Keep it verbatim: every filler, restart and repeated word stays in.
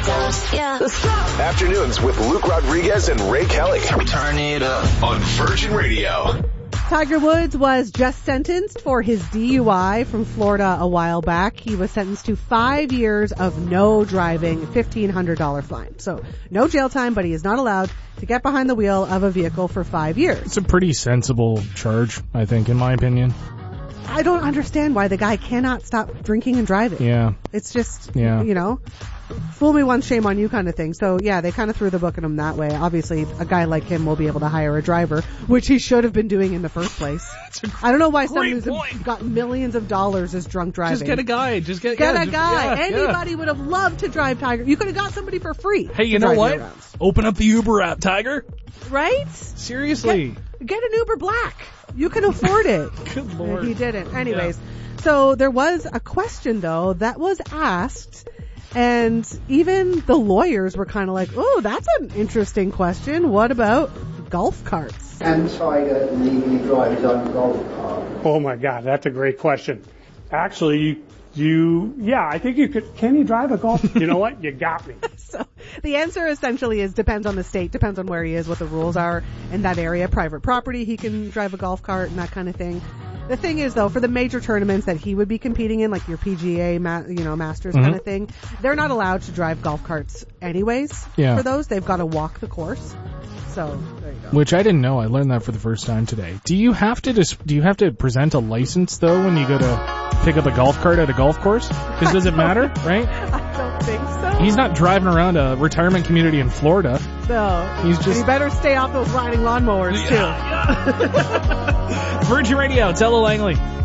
goes, yeah. Afternoons with Luke Rodriguez and Ray Kelly. Turn it up on Virgin Radio. Tiger Woods was just sentenced for his D U I from Florida a while back. He was sentenced to five years of no driving, fifteen hundred dollars fine. So no jail time, but he is not allowed to get behind the wheel of a vehicle for five years. It's a pretty sensible charge, I think, in my opinion. I don't understand why the guy cannot stop drinking and driving. Yeah. It's just, yeah. you know, fool me once, shame on you kind of thing. So, yeah, they kind of threw the book at him that way. Obviously, a guy like him will be able to hire a driver, which he should have been doing in the first place. I don't know why someone who's point. got millions of dollars is drunk driving. Just get a guy. Just get, get yeah, a guy. Just, yeah, Anybody yeah. would have loved to drive Tiger. You could have got somebody for free. Hey, you know what? Open up the Uber app, Tiger. Right? Seriously. Get, get an Uber Black. You can afford it. Good Lord. He didn't. Anyways, yeah. So there was a question, though, that was asked, and even the lawyers were kind of like, oh, that's an interesting question. What about golf carts? Can Tiger legally drive his own golf cart? Oh, my God, that's a great question. Actually, you, you yeah, I think you could. Can he drive a golf? You know what? You got me. So the answer essentially is depends on the state, depends on where he is, what the rules are in that area. Private property, he can drive a golf cart and that kind of thing. The thing is, though, for the major tournaments that he would be competing in, like your P G A, ma- you know, Masters mm-hmm. kind of thing, they're not allowed to drive golf carts anyways. Yeah. For those, they've got to walk the course. So there you go. Which I didn't know. I learned that for the first time today. Do you have to dis- do you have to present a license though when you go to pick up a golf cart at a golf course? Because does it matter, right? I don't think so. He's not driving around a retirement community in Florida. No. He's just. You better stay off those riding lawnmowers too. Yeah, yeah. Virgin Radio, Ella Langley.